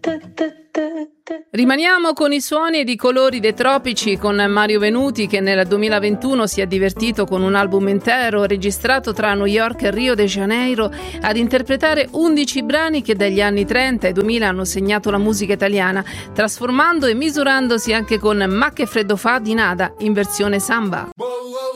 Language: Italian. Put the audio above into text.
Rimaniamo con i suoni ed i colori dei tropici con Mario Venuti, che nel 2021 si è divertito con un album intero registrato tra New York e Rio de Janeiro ad interpretare 11 brani che dagli anni 30 ai 2000 hanno segnato la musica italiana, trasformando e misurandosi anche con Ma che freddo fa di Nada in versione samba.